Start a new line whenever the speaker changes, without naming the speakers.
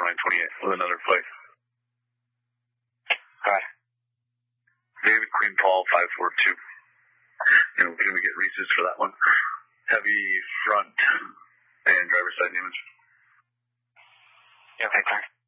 line 28 with another plate.
Hi.
David Queen Paul 542. And can we get Reese's for that one? Heavy front and driver's side damage.
Yeah, right there.